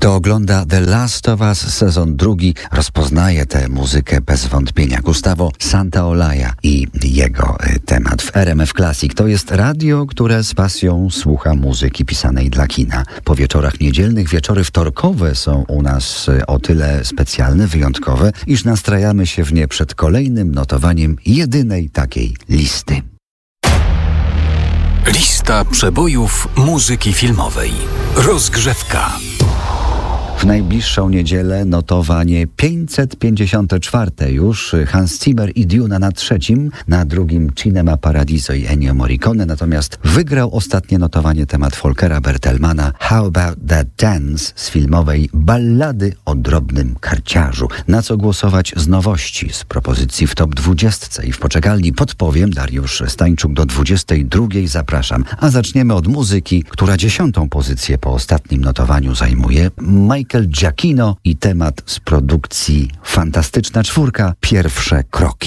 Kto ogląda The Last of Us sezon 2, rozpoznaje tę muzykę bez wątpienia. Gustavo Santaolalla i jego temat w RMF Classic. To jest radio, które z pasją słucha muzyki pisanej dla kina. Po wieczorach niedzielnych wieczory wtorkowe są u nas o tyle specjalne, wyjątkowe, iż nastrajamy się w nie przed kolejnym notowaniem jedynej takiej listy. Lista przebojów muzyki filmowej. Rozgrzewka. W najbliższą niedzielę notowanie 554 już Hans Zimmer i Duna na trzecim, na drugim Cinema Paradiso i Ennio Morricone, natomiast wygrał ostatnie notowanie temat Volkera Bertelmana How About That Dance z filmowej Ballady o drobnym karciarzu. Na co głosować z nowości, z propozycji w top 20 i w poczekalni podpowiem. Dariusz Stańczuk do 22 zapraszam. A zaczniemy od muzyki, która 10. pozycję po ostatnim notowaniu zajmuje. Michael Giacchino i temat z produkcji Fantastyczna Czwórka. Pierwsze kroki.